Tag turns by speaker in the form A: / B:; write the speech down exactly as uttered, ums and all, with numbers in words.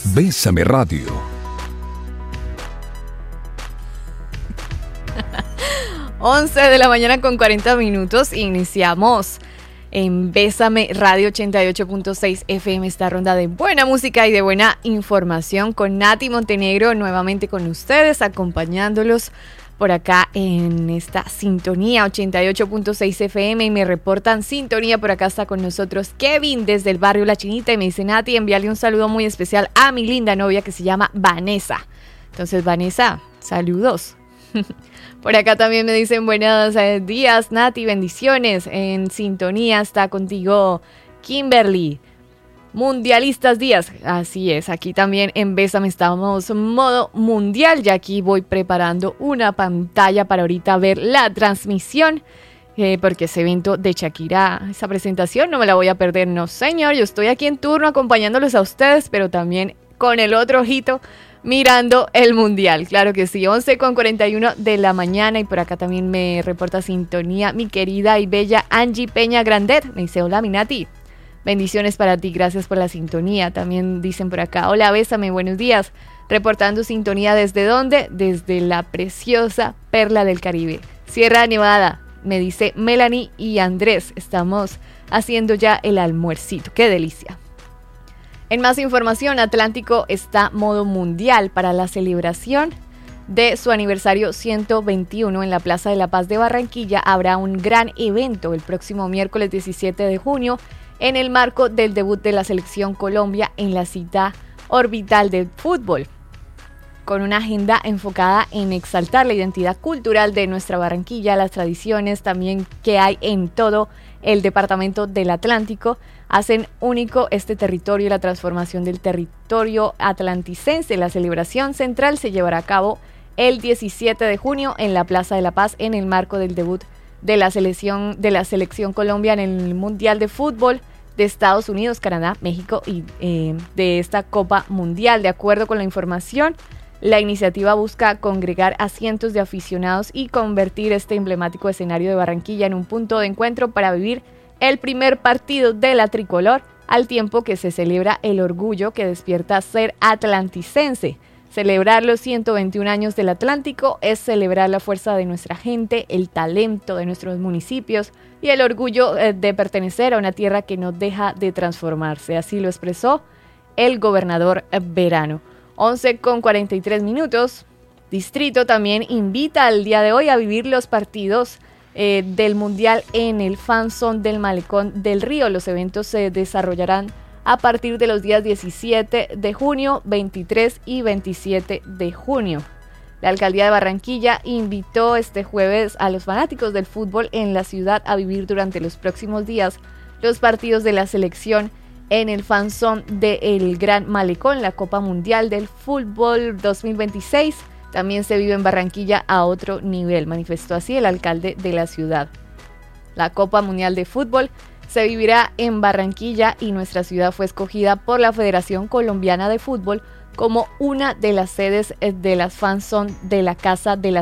A: Bésame Radio.
B: once de la mañana con cuarenta minutos. Iniciamos en Bésame Radio ochenta y ocho punto seis F M, esta ronda de buena música y de buena información con Nati Montenegro nuevamente con ustedes, acompañándolos por acá en esta sintonía ochenta y ocho punto seis F M. Y me reportan sintonía, por acá está con nosotros Kevin desde el barrio La Chinita y me dice: Nati, envíale un saludo muy especial a mi linda novia que se llama Vanessa. Entonces, Vanessa, saludos. Por acá también me dicen: buenos días, Nati, bendiciones. En sintonía está contigo Kimberly. Mundialistas días, así es, aquí también en Bésame estamos modo mundial. Ya aquí voy preparando una pantalla para ahorita ver la transmisión, eh, porque ese evento de Shakira, esa presentación no me la voy a perder, no señor. Yo estoy aquí en turno acompañándolos a ustedes, pero también con el otro ojito mirando el mundial, claro que sí. Once con cuarenta y uno de la mañana y por acá también me reporta sintonía mi querida y bella Angie Peña Grandet. Me dice: hola, mi Nati. Bendiciones para ti, gracias por la sintonía. También dicen por acá: hola, Bésame, buenos días. Reportando sintonía, ¿desde dónde? Desde la preciosa perla del Caribe, Sierra Nevada, me dice Melanie y Andrés. Estamos haciendo ya el almuercito, qué delicia. En más información, Atlántico está modo mundial para la celebración de su aniversario ciento veintiuno en la Plaza de la Paz de Barranquilla. Habrá un gran evento el próximo miércoles diecisiete de junio en el marco del debut de la Selección Colombia en la cita orbital del fútbol, con una agenda enfocada en exaltar la identidad cultural de nuestra Barranquilla, las tradiciones también que hay en todo el departamento del Atlántico. Hacen único este territorio y la transformación del territorio atlanticense. La celebración central se llevará a cabo el diecisiete de junio en la Plaza de la Paz en el marco del debut de la selección, de la selección Colombia en el Mundial de Fútbol de Estados Unidos, Canadá, México y eh, de esta Copa Mundial. De acuerdo con la información, la iniciativa busca congregar a cientos de aficionados y convertir este emblemático escenario de Barranquilla en un punto de encuentro para vivir el primer partido de la tricolor, al tiempo que se celebra el orgullo que despierta ser atlanticense. Celebrar los ciento veintiún años del Atlántico es celebrar la fuerza de nuestra gente, el talento de nuestros municipios y el orgullo de pertenecer a una tierra que no deja de transformarse. Así lo expresó el gobernador Verano. once con cuarenta y tres minutos. Distrito también invita al día de hoy a vivir los partidos eh, del Mundial en el Fan Zone del Malecón del Río. Los eventos se desarrollarán a partir de los días diecisiete de junio, veintitrés y veintisiete de junio. La Alcaldía de Barranquilla invitó este jueves a los fanáticos del fútbol en la ciudad a vivir durante los próximos días los partidos de la selección en el Fan Zone del Gran Malecón. La Copa Mundial del Fútbol dos mil veintiséis también se vive en Barranquilla a otro nivel, manifestó así el alcalde de la ciudad. La Copa Mundial de Fútbol se vivirá en Barranquilla y nuestra ciudad fue escogida por la Federación Colombiana de Fútbol como una de las sedes de las Fan Zone de la Casa de la